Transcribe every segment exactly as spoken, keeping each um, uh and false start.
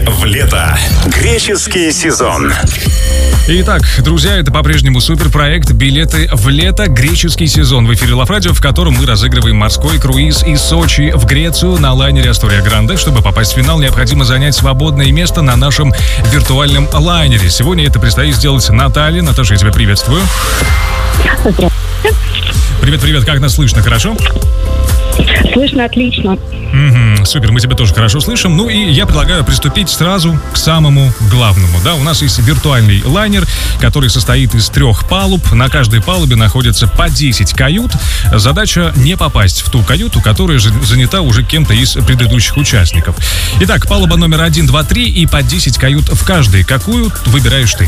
в лето. Греческий сезон. Итак, друзья, это по-прежнему суперпроект «Билеты в лето. Греческий сезон». В эфире Лав Радио, в котором мы разыгрываем морской круиз из Сочи в Грецию на лайнере Астория Гранде. Чтобы попасть в финал, необходимо занять свободное место на нашем виртуальном лайнере. Сегодня это предстоит сделать Наталье. Наташа, я тебя приветствую. Привет-привет, как нас слышно, хорошо? Слышно отлично. Угу, супер, мы тебя тоже хорошо слышим. Ну и я предлагаю приступить сразу к самому главному. Да, у нас есть виртуальный лайнер, который состоит из трех палуб. На каждой палубе находится по десять кают. Задача не попасть в ту каюту, которая занята уже кем-то из предыдущих участников. Итак, палуба номер один, два, три и по десять кают в каждой. Какую выбираешь ты?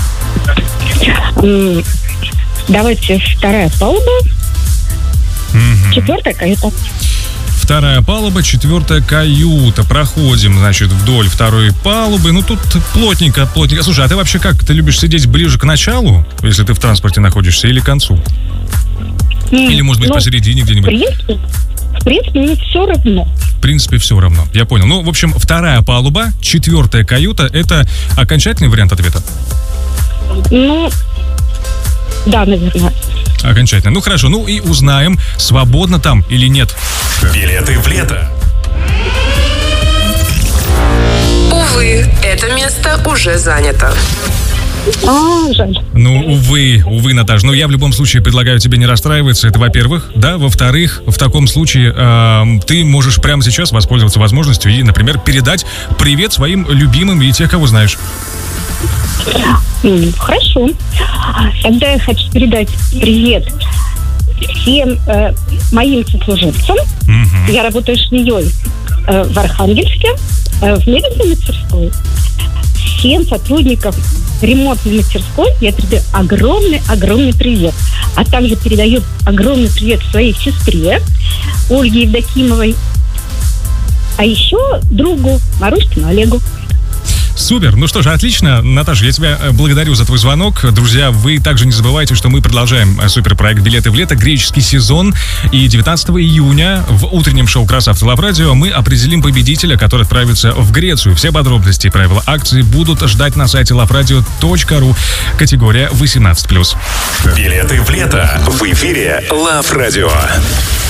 Давайте вторая палуба. Угу. Четвертая каюта. Вторая палуба, четвертая каюта. Проходим, значит, вдоль второй палубы. Ну, тут плотненько, плотненько. Слушай, а ты вообще как? Ты любишь сидеть ближе к началу, если ты в транспорте находишься, или к концу? Mm, или, может быть, ну, посередине где-нибудь? В принципе, в принципе, мне все равно. В принципе, все равно. Я понял. Ну, в общем, вторая палуба, четвертая каюта — это окончательный вариант ответа? Ну, да, наверное. Окончательно. Ну, хорошо. Ну и узнаем, свободно там или нет. Билеты в лето. Увы, это место уже занято. А, жаль. Ну, увы, увы, Наташ. Но я в любом случае предлагаю тебе не расстраиваться. Это, во-первых, да. Во-вторых, в таком случае э, ты можешь прямо сейчас воспользоваться возможностью и, например, передать привет своим любимым и тех, кого знаешь. Хорошо. Тогда я хочу передать привет всем э, моим сослуживцам. Mm-hmm. Я работаю швеей э, в Архангельске, э, в мебельной мастерской. Всем сотрудникам ремонтной мастерской я передаю огромный-огромный привет. А также передаю огромный привет своей сестре Ольге Евдокимовой. А еще другу Марушкину Олегу. Супер. Ну что ж, отлично. Наташа, я тебя благодарю за твой звонок. Друзья, вы также не забывайте, что мы продолжаем суперпроект «Билеты в лето. Греческий сезон». И девятнадцатого июня в утреннем шоу «Красавцы Лав Радио» мы определим победителя, который отправится в Грецию. Все подробности и правила акции будут ждать на сайте лав радио точка ру. Категория восемнадцать плюс. Билеты в лето. В эфире Лав Радио.